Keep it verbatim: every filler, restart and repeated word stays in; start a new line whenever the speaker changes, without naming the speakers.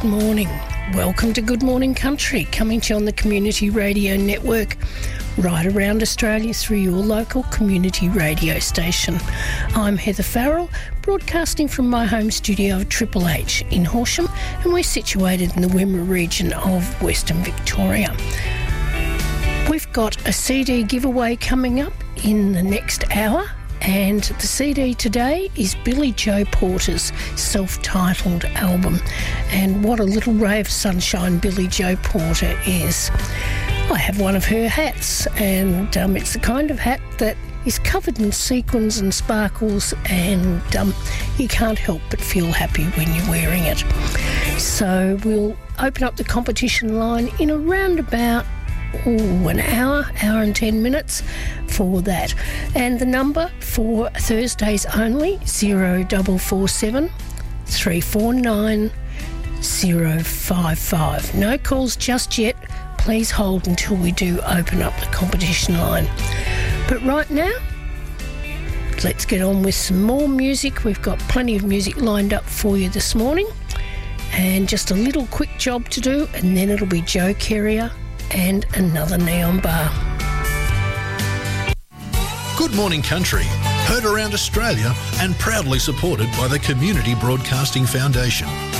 morning. Welcome to Good Morning Country, coming to you on the Community Radio Network, right around Australia through your local community radio station. I'm Heather Farrell, broadcasting from my home studio of Triple H in Horsham, and we're situated in the Wimmera region of Western Victoria. We've got a C D giveaway coming up in the next hour, and the C D today is Billy Joe Porter's self-titled album. And what a little ray of sunshine Billy Joe Porter is. I have one of her hats, and um, it's the kind of hat that is covered in sequins and sparkles, and um, you can't help but feel happy when you're wearing it. So we'll open up the competition line in around about Oh, an hour, hour and ten minutes for that. And the number for Thursdays only, zero double four seven three four nine zero five five. No calls just yet. Please hold until we do open up the competition line. But right now, let's get on with some more music. We've got plenty of music lined up for you this morning. And just a little quick job to do, and then it'll be Joe Carrier and Another Neon Bar.
Good Morning Country, heard around Australia and proudly supported by the Community Broadcasting Foundation.